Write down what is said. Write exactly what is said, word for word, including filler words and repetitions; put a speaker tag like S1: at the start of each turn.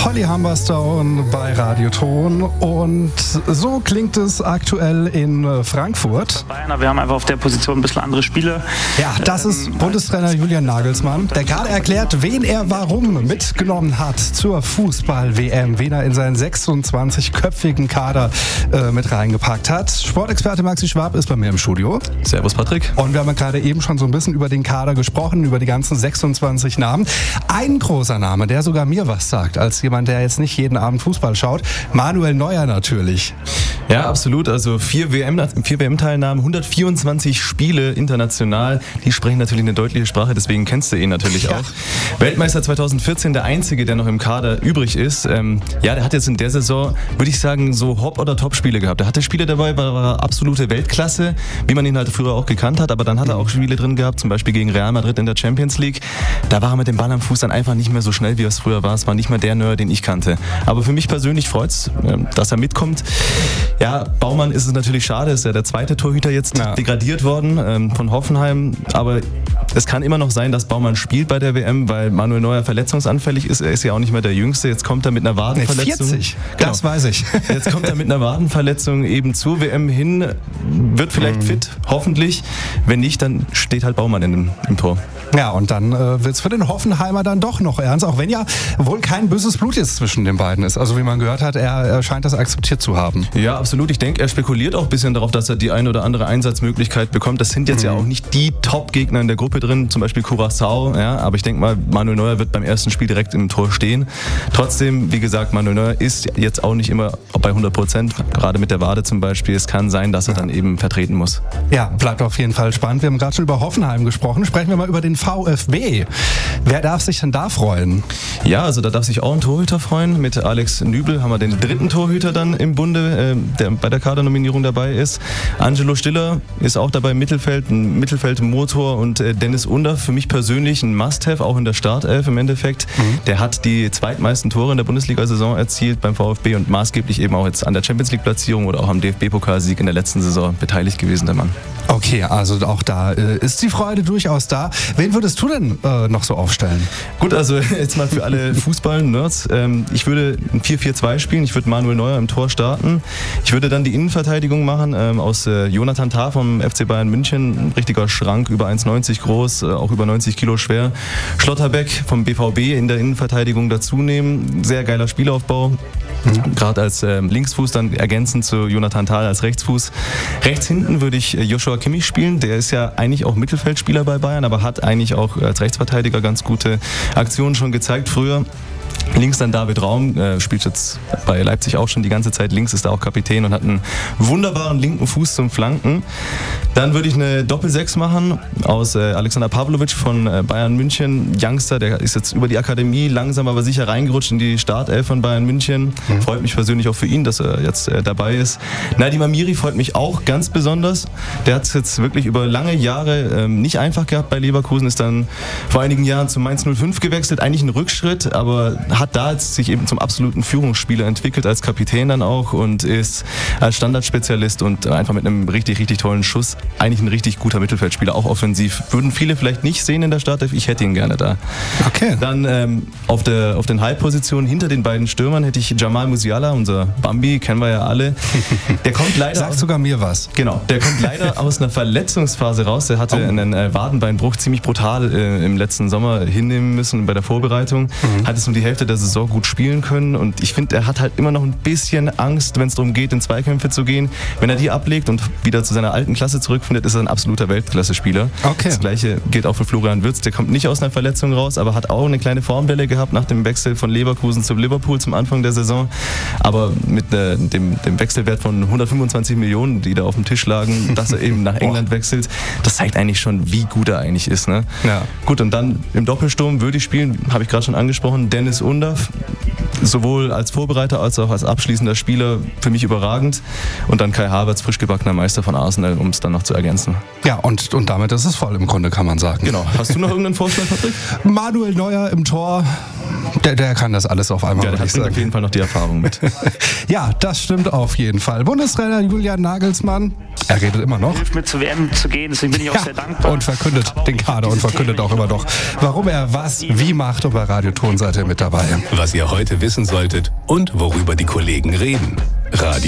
S1: Holly Humberstone bei Radioton und so klingt es aktuell in Frankfurt.
S2: Bayern, wir haben einfach auf der Position ein bisschen andere Spiele.
S1: Ja, das ist ähm, Bundestrainer Julian Nagelsmann, der gerade erklärt, wen er warum mitgenommen hat zur Fußball-W M, wen er in seinen sechsundzwanzigköpfigen Kader äh, mit reingepackt hat. Sportexperte Maxi Schwab ist bei mir im Studio.
S3: Servus Patrick.
S1: Und wir haben gerade eben schon so ein bisschen über den Kader gesprochen, über die ganzen sechsundzwanzig Namen. Ein großer Name, der sogar mir was sagt, als jemand, der jetzt nicht jeden Abend Fußball schaut. Manuel Neuer natürlich.
S3: Ja, absolut. Also vier W M, vier W M-Teilnahmen, hundertvierundzwanzig Spiele international. Die sprechen natürlich eine deutliche Sprache, deswegen kennst du ihn natürlich ja. auch. Weltmeister zweitausendvierzehn, der Einzige, der noch im Kader übrig ist. Ähm, ja, der hat jetzt in der Saison, würde ich sagen, so Hop- oder Top-Spiele gehabt. Er hatte Spiele dabei, war, war absolute Weltklasse, wie man ihn halt früher auch gekannt hat. Aber dann hat er auch Spiele drin gehabt, zum Beispiel gegen Real Madrid in der Champions League. Da war er mit dem Ball am Fuß dann einfach nicht mehr so schnell, wie er es früher war. Es war nicht mehr der Neuer, den ich kannte. Aber für mich persönlich freut es, dass er mitkommt. Ja, Baumann ist es natürlich schade, ist ja der zweite Torhüter jetzt ja. degradiert worden ähm, von Hoffenheim. Aber es kann immer noch sein, dass Baumann spielt bei der W M, weil Manuel Neuer verletzungsanfällig ist. Er ist ja auch nicht mehr der Jüngste. Jetzt kommt er mit einer Wadenverletzung.
S1: vierzig, genau. Das weiß ich.
S3: Jetzt kommt er mit einer Wadenverletzung eben zur W M hin, wird vielleicht mhm. fit, hoffentlich. Wenn nicht, dann steht halt Baumann in dem, im Tor.
S1: Ja, und dann äh, wird es für den Hoffenheimer dann doch noch ernst, auch wenn ja wohl kein böses Blut jetzt zwischen den beiden ist. Also wie man gehört hat, er, er scheint das akzeptiert zu haben.
S3: Ja, absolut. Ich denke, er spekuliert auch ein bisschen darauf, dass er die eine oder andere Einsatzmöglichkeit bekommt. Das sind jetzt mhm. ja auch nicht die Top-Gegner in der Gruppe drin, zum Beispiel Curaçao. Ja, aber ich denke mal, Manuel Neuer wird beim ersten Spiel direkt im Tor stehen. Trotzdem, wie gesagt, Manuel Neuer ist jetzt auch nicht immer bei hundert Prozent, gerade mit der Wade zum Beispiel. Es kann sein, dass er ja. dann eben vertreten muss.
S1: Ja, bleibt auf jeden Fall spannend. Wir haben gerade schon über Hoffenheim gesprochen. Sprechen wir mal über den VfB. Wer darf sich denn da freuen?
S3: Ja, also da darf sich auch ein Torhüter freuen. Mit Alex Nübel haben wir den dritten Torhüter dann im Bunde, äh, der bei der Kadernominierung dabei ist. Angelo Stiller ist auch dabei im Mittelfeld, ein Mittelfeldmotor und äh, Dennis Under, für mich persönlich ein Must-Have, auch in der Startelf im Endeffekt. Mhm. Der hat die zweitmeisten Tore in der Bundesliga-Saison erzielt beim VfB und maßgeblich eben auch jetzt an der Champions-League-Platzierung oder auch am D F B-Pokalsieg in der letzten Saison beteiligt gewesen, der Mann.
S1: Okay, also auch da äh, ist die Freude durchaus da. Wen würdest du denn äh, noch so aufstellen?
S3: Gut, also jetzt mal für alle Fußball-Nerds. Ähm, ich würde ein vier vier zwei spielen. Ich würde Manuel Neuer im Tor starten. Ich würde dann die Innenverteidigung machen ähm, aus äh, Jonathan Tah vom F C Bayern München. Ein richtiger Schrank, über eins neunzig groß, äh, auch über neunzig Kilo schwer. Schlotterbeck vom B V B in der Innenverteidigung dazu nehmen. Sehr geiler Spielaufbau. Mhm. Gerade als äh, Linksfuß dann ergänzend zu Jonathan Tah als Rechtsfuß. Rechts hinten würde ich äh, Joshua Kimmich spielen. Der ist ja eigentlich auch Mittelfeldspieler bei Bayern, aber hat eigentlich auch als Rechtsverteidiger ganz gute Aktionen schon gezeigt früher. Links dann David Raum, äh, spielt jetzt bei Leipzig auch schon die ganze Zeit links, ist da auch Kapitän und hat einen wunderbaren linken Fuß zum Flanken. Dann würde ich eine Doppel-Sechs machen aus äh, Alexander Pavlovic von äh, Bayern München. Youngster, der ist jetzt über die Akademie langsam aber sicher reingerutscht in die Startelf von Bayern München. Mhm. Freut mich persönlich auch für ihn, dass er jetzt äh, dabei ist. Nadim Amiri freut mich auch ganz besonders. Der hat es jetzt wirklich über lange Jahre ähm, nicht einfach gehabt bei Leverkusen, ist dann vor einigen Jahren zu Mainz null fünf gewechselt. Eigentlich ein Rückschritt, aber hat da jetzt sich eben zum absoluten Führungsspieler entwickelt, als Kapitän dann auch und ist als Standardspezialist und einfach mit einem richtig, richtig tollen Schuss eigentlich ein richtig guter Mittelfeldspieler, auch offensiv. Würden viele vielleicht nicht sehen in der Startelf, ich hätte ihn gerne da.
S1: Okay.
S3: Dann ähm, auf, der, auf den Halbpositionen hinter den beiden Stürmern hätte ich Jamal Musiala, unser Bambi, kennen wir ja alle. Der kommt leider...
S1: Sagt sogar mir was.
S3: Genau, der kommt leider aus einer Verletzungsphase raus. Der hatte oh. einen äh, Wadenbeinbruch ziemlich brutal äh, im letzten Sommer hinnehmen müssen bei der Vorbereitung. Mhm. Hat es um die Hälfte der Saison gut spielen können und ich finde, er hat halt immer noch ein bisschen Angst, wenn es darum geht, in Zweikämpfe zu gehen. Wenn er die ablegt und wieder zu seiner alten Klasse zurückfindet, ist er ein absoluter Weltklasse-Spieler.
S1: Okay.
S3: Das Gleiche gilt auch für Florian Wirtz. Der kommt nicht aus einer Verletzung raus, aber hat auch eine kleine Formwelle gehabt nach dem Wechsel von Leverkusen zu Liverpool zum Anfang der Saison. Aber mit äh, dem, dem Wechselwert von hundertfünfundzwanzig Millionen, die da auf dem Tisch lagen, dass er eben nach England wechselt, das zeigt eigentlich schon, wie gut er eigentlich ist. Ne?
S1: Ja.
S3: Gut, und dann im Doppelsturm würde ich spielen, habe ich gerade schon angesprochen, Dennis Under. Sowohl als Vorbereiter als auch als abschließender Spieler für mich überragend. Und dann Kai Havertz, frisch gebackener Meister von Arsenal, um es dann noch zu ergänzen.
S1: Ja, und, und damit ist es voll im Grunde, kann man sagen.
S3: Genau. Hast du noch irgendeinen Vorschlag, Patrick?
S1: Manuel Neuer im Tor. Der, der kann das alles auf einmal.
S3: Ja, der hat auf jeden Fall noch die Erfahrung mit.
S1: Ja, das stimmt auf jeden Fall. Bundestrainer Julian Nagelsmann, er redet immer noch.
S2: Hilft mir zur W M zu gehen, deswegen bin ich auch
S1: ja,
S2: sehr dankbar.
S1: Und verkündet den Kader und verkündet auch immer noch, warum er was wie macht. Und bei Radio Thon seid ihr mit dabei.
S4: Was ihr heute wissen solltet und worüber die Kollegen reden. Radio